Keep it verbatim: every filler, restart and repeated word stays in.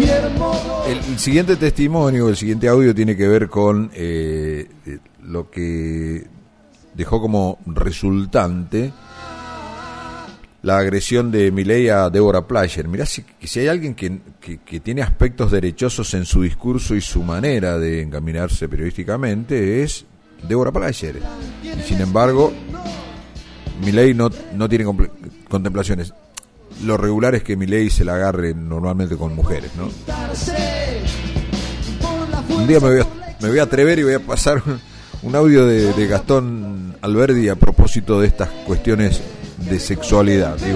El, el siguiente testimonio, el siguiente audio tiene que ver con eh, lo que dejó como resultante la agresión de Milei a Deborah Plager. Mirá, si, si hay alguien que, que, que tiene aspectos derechosos en su discurso y su manera de encaminarse periodísticamente, es Deborah Plager. Y sin embargo, Milei no, no tiene contemplaciones. Lo regular es que Milei se la agarre normalmente con mujeres, ¿no? Un día me voy a, me voy a atrever y voy a pasar un, un audio de, de Gastón Alberdi a propósito de estas cuestiones de sexualidad. Digo,